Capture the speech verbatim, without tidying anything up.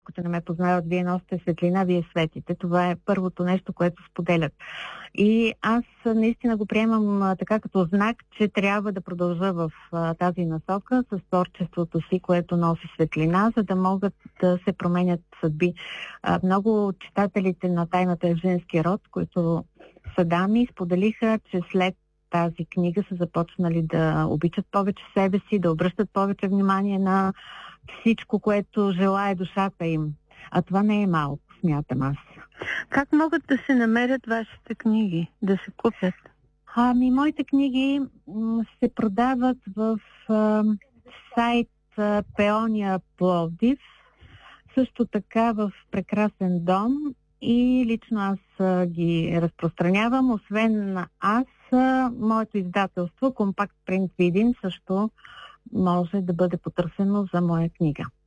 Като не ме познават, вие носите светлина, вие светите. Това е първото нещо, което споделят. И аз наистина го приемам а, така като знак, че трябва да продължа в а, тази насока с творчеството си, което носи светлина, за да могат да се променят съдби. А, много читателите на Тайната е в женски род, които са дами, споделиха, че след тази книга са започнали да обичат повече себе си, да обръщат повече внимание на всичко, което желае душата им. А това не е малко, смятам аз. Как могат да се намерят вашите книги, да се купят? Ами, моите книги м, се продават в а, сайт а, Пеония Пловдив, също така в Прекрасен дом и лично аз а, ги разпространявам. Освен аз, а, моето издателство Компакт Принт Видин също може да бъде потърсено за моя книга.